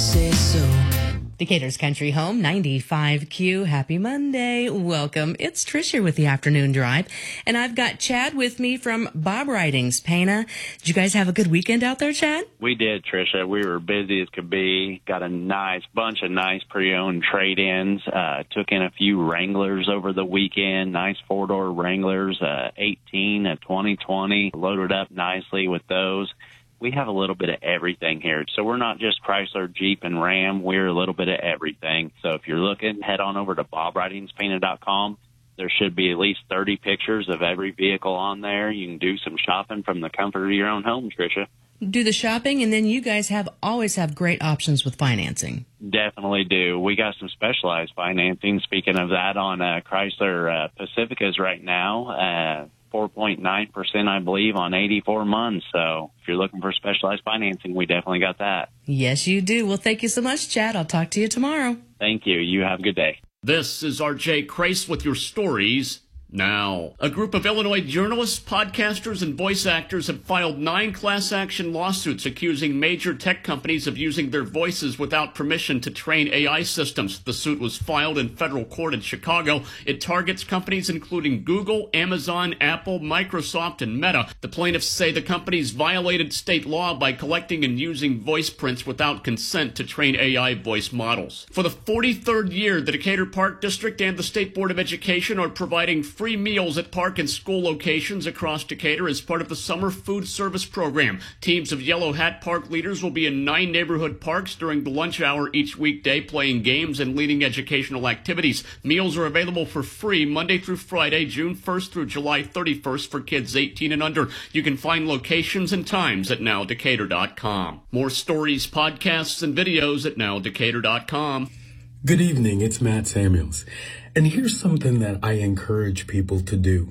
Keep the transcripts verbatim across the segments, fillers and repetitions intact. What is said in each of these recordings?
say so. Decatur's Country Home, ninety-five Q. Happy Monday. Welcome. It's Trish here with the Afternoon Drive. And I've got Chad with me from Bob Ridings, Pana. Did you guys have a good weekend out there, Chad? We did, Tricia. We were busy as could be. Got a nice bunch of nice pre-owned trade-ins. Uh, took in a few Wranglers over the weekend. Nice four-door Wranglers, uh, eighteen, a twenty twenty. Loaded up nicely with those. We have a little bit of everything here. So we're not just Chrysler, Jeep, and Ram. We're a little bit of everything. So if you're looking, head on over to bob ridings pana dot com. There should be at least thirty pictures of every vehicle on there. You can do some shopping from the comfort of your own home, Tricia. Do the shopping, and then you guys have always have great options with financing. Definitely do. We got some specialized financing. Speaking of that, on uh, Chrysler uh, Pacificas right now, uh, four point nine percent, I believe, on eighty-four months. So if you're looking for specialized financing, we definitely got that. Yes, you do. Well, thank you so much, Chad. I'll talk to you tomorrow. Thank you. You have a good day. This is R J Crace with your stories now. A group of Illinois journalists, podcasters, and voice actors have filed nine class action lawsuits accusing major tech companies of using their voices without permission to train A I systems. The suit was filed in federal court in Chicago. It targets companies including Google, Amazon, Apple, Microsoft, and Meta. The plaintiffs say the companies violated state law by collecting and using voice prints without consent to train A I voice models. For the forty-third year, the Decatur Park District and the State Board of Education are providing free meals at park and school locations across Decatur as part of the summer food service program. Teams of Yellow Hat Park leaders will be in nine neighborhood parks during the lunch hour each weekday, playing games and leading educational activities. Meals are available for free Monday through Friday, June first through July thirty-first for kids eighteen and under. You can find locations and times at now decatur dot com. More stories, podcasts, and videos at now decatur dot com. Good evening, it's Matt Samuels. And here's something that I encourage people to do.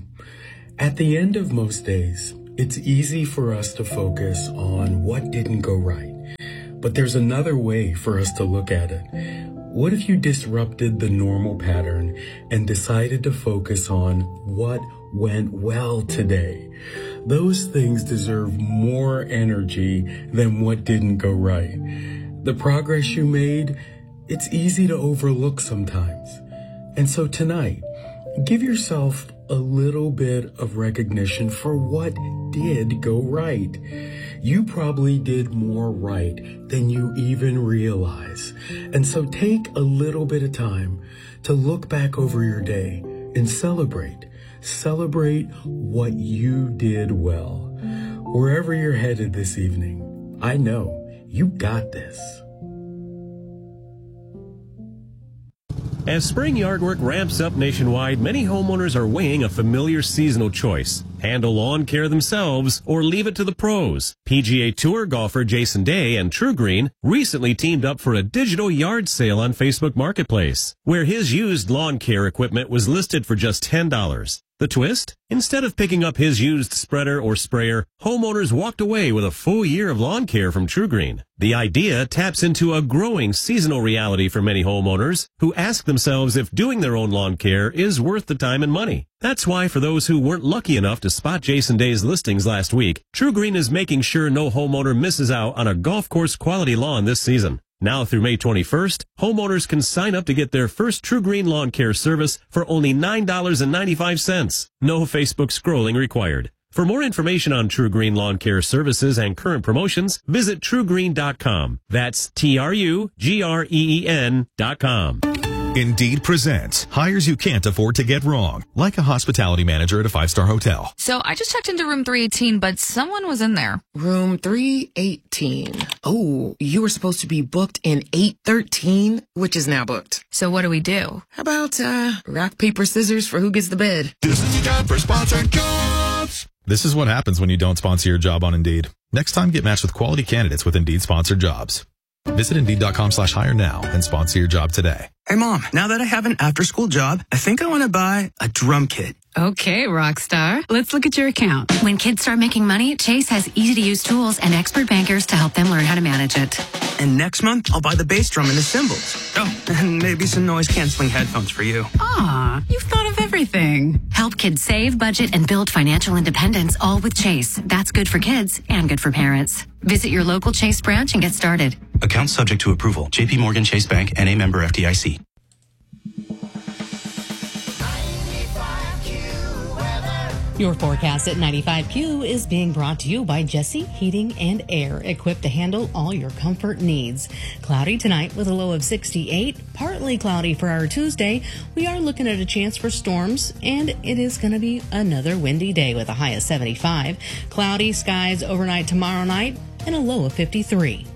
At the end of most days, it's easy for us to focus on what didn't go right. But there's another way for us to look at it. What if you disrupted the normal pattern and decided to focus on what went well today? Those things deserve more energy than what didn't go right. The progress you made, it's easy to overlook sometimes. And so tonight, give yourself a little bit of recognition for what did go right. You probably did more right than you even realize. And so take a little bit of time to look back over your day and celebrate. Celebrate what you did well. Wherever you're headed this evening, I know you got this. As spring yard work ramps up nationwide, many homeowners are weighing a familiar seasonal choice. Handle lawn care themselves or leave it to the pros. P G A Tour golfer Jason Day and TruGreen recently teamed up for a digital yard sale on Facebook Marketplace, where his used lawn care equipment was listed for just ten dollars. The twist? Instead of picking up his used spreader or sprayer, homeowners walked away with a full year of lawn care from TruGreen. The idea taps into a growing seasonal reality for many homeowners who ask themselves if doing their own lawn care is worth the time and money. That's why for those who weren't lucky enough to spot Jason Day's listings last week, TruGreen is making sure no homeowner misses out on a golf course quality lawn this season. Now through May twenty-first, homeowners can sign up to get their first TruGreen lawn care service for only nine dollars and ninety-five cents. No Facebook scrolling required. For more information on TruGreen lawn care services and current promotions, visit true green dot com. That's T R U G R E E N dot com. Indeed presents hires you can't afford to get wrong, like a hospitality manager at a five-star hotel. So I just checked into room three eighteen, but someone was in there. Room three eighteen. Oh, you were supposed to be booked in eight thirteen, which is now booked. So what do we do? How about, uh, rock, paper, scissors for who gets the bed? This is your time for sponsored jobs. This is what happens when you don't sponsor your job on Indeed. Next time, get matched with quality candidates with Indeed sponsored jobs. Visit Indeed.com slash hire now and sponsor your job today. Hey, Mom, now that I have an after-school job, I think I want to buy a drum kit. Okay, Rockstar. Let's look at your account. When kids start making money, Chase has easy-to-use tools and expert bankers to help them learn how to manage it. And next month, I'll buy the bass drum and the cymbals. Oh, and maybe some noise-canceling headphones for you. Aw, you've thought of everything. Help kids save, budget, and build financial independence, all with Chase. That's good for kids and good for parents. Visit your local Chase branch and get started. Account subject to approval. J P Morgan Chase Bank, N A member F D I C. Your forecast at ninety-five Q is being brought to you by Jesse Heating and Air, equipped to handle all your comfort needs. Cloudy tonight with a low of sixty-eight, partly cloudy for our Tuesday. We are looking at a chance for storms, and it is going to be another windy day with a high of seventy-five. Cloudy skies overnight tomorrow night and a low of fifty-three.